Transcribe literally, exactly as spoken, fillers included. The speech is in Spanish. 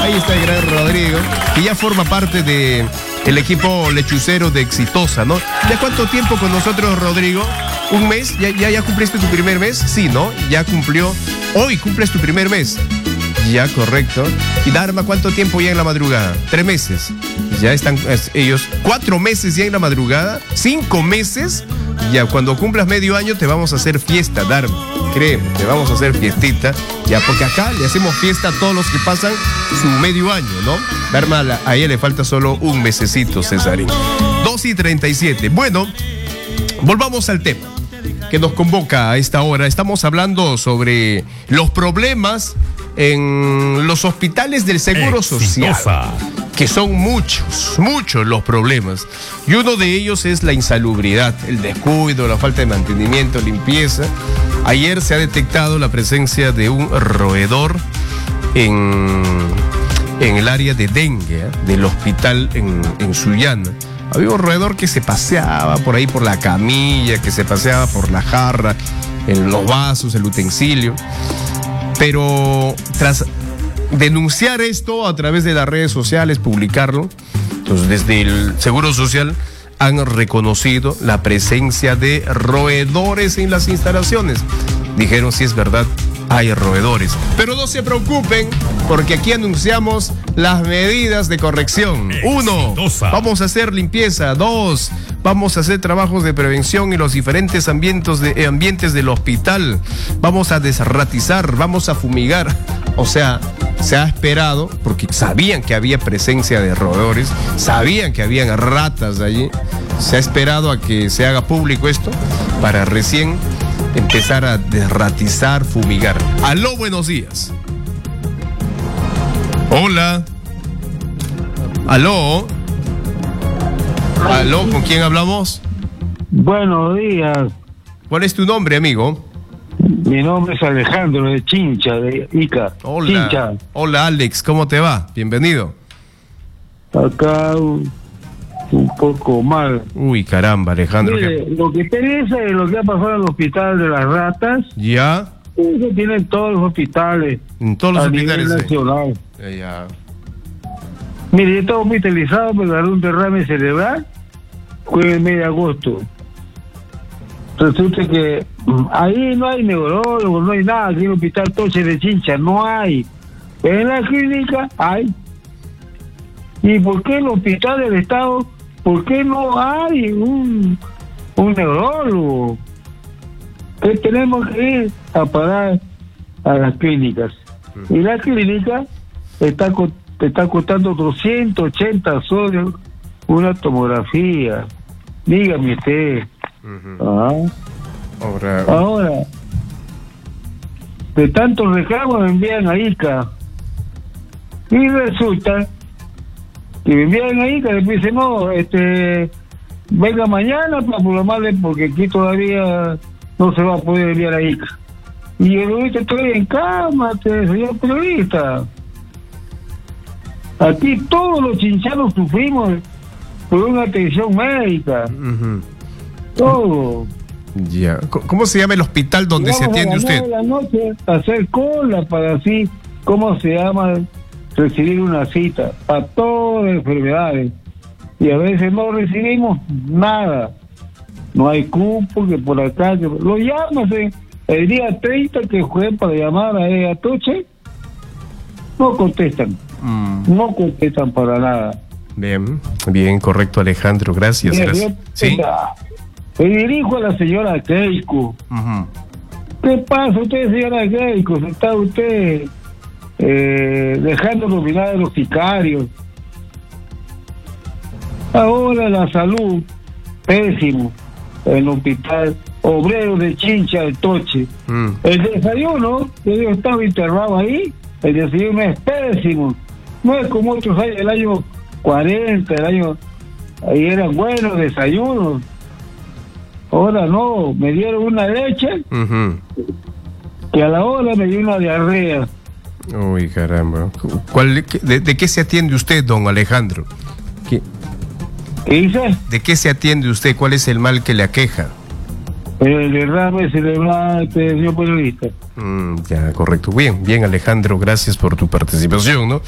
Ahí está el gran Rodrigo, que ya forma parte de el equipo lechucero de Exitosa, ¿no? ¿Ya cuánto tiempo con nosotros, Rodrigo? ¿Un mes? ¿Ya, ya, ya cumpliste tu primer mes? Sí, ¿no? Ya cumplió. Hoy cumples tu primer mes. Ya, correcto. ¿Y Dharma cuánto tiempo ya en la madrugada? Tres meses. Ya están es, ellos cuatro meses ya en la madrugada. Cinco meses. Ya, cuando cumplas medio año te vamos a hacer fiesta, Dharma. Créeme, te vamos a hacer fiestita. Ya, porque acá le hacemos fiesta a todos los que pasan su medio año, ¿no? Dharma, a ella le falta solo un mesecito, Cesarín. dos y treinta y siete. Bueno, volvamos al tema que nos convoca a esta hora. Estamos hablando sobre los problemas en los hospitales del Seguro Social, que son muchos, muchos los problemas. Y uno de ellos es la insalubridad, el descuido, la falta de mantenimiento, limpieza. Ayer se ha detectado la presencia de un roedor en, en el área de dengue, ¿eh? del hospital en, en Sullana. Había un roedor que se paseaba por ahí por la camilla, que se paseaba por la jarra, en los vasos, el utensilio. Pero tras denunciar esto a través de las redes sociales, publicarlo, entonces desde el Seguro Social han reconocido la presencia de roedores en las instalaciones. Dijeron, si es verdad, hay roedores. Pero no se preocupen, porque aquí anunciamos las medidas de corrección. Uno, vamos a hacer limpieza. Dos, vamos a hacer trabajos de prevención en los diferentes ambientes, de, ambientes del hospital. Vamos a desratizar, vamos a fumigar. O sea, se ha esperado, porque sabían que había presencia de roedores, sabían que habían ratas allí. Se ha esperado a que se haga público esto para recién empezar a desratizar, fumigar. Aló, buenos días. Hola. Aló. Aló, ¿con quién hablamos? Buenos días. ¿Cuál es tu nombre, amigo? Mi nombre es Alejandro de Chincha, de Ica. Hola. Chincha. Hola, Alex, ¿cómo te va? Bienvenido. Acá un, un poco mal. Uy, caramba, Alejandro. Mire, ¿qué? lo que interesa es lo que ha pasado en el hospital de las ratas. ¿Ya? Eso tienen todos los hospitales. En todos los a hospitales. nivel Sí. nacional. Ya, ya. Mire, yo estaba hospitalizado por dar un derrame cerebral. Fue en el mes de agosto. Resulta que ahí no hay neurólogo, no hay nada. Aquí en el hospital Toche de Chincha no hay. En la clínica hay. ¿Y por qué en el hospital del Estado, por qué no hay un, un neurólogo? Que tenemos que ir a parar a las clínicas. Y la clínica está, está costando doscientos ochenta soles una tomografía. Dígame usted. Uh-huh. Ah. Ahora, Ahora, de tantos reclamos me envían a Ica. Y resulta que me envían a Ica y después dicen, no, este, venga mañana para programarle porque aquí todavía no se va a poder enviar a Ica. Y yo le digo, estoy en cama, te, señor periodista. Aquí todos los chinchanos sufrimos por una atención médica. uh-huh. Todo. Ya. ¿Cómo se llama el hospital donde Vamos se atiende a las usted? nueve de la noche a hacer cola para así, ¿cómo se llama? Recibir una cita para todas las enfermedades. Y a veces no recibimos nada. No hay cupo, que por acá, que lo llamas eh, el día treinta que fue para llamar a ella Toche, no contestan. Mm. No contestan para nada. Bien, bien, correcto, Alejandro, gracias. Mira, gracias. yo, ¿Sí? Me dirijo a la señora Keiko. Uh-huh. ¿Qué pasa usted, señora Keiko? Se está usted eh, dejando dominar a los sicarios. Ahora la salud, pésimo, en el hospital obrero de Chincha, el Toche. Mm. El desayuno, que yo estaba internado ahí, el desayuno es pésimo. No es como otros años, el año cuarenta, el año... Ahí eran buenos desayunos. Ahora no, me dieron una leche Uh-huh. que a la hora me dio una diarrea. Uy, caramba. ¿Cuál, de, ¿De qué se atiende usted, don Alejandro? ¿Qué, ¿Qué dice? ¿De qué se atiende usted? ¿Cuál es el mal que le aqueja? El derrame cerebral, señor periodista. Mm, ya, correcto. Bien, bien, Alejandro, gracias por tu participación, ¿no?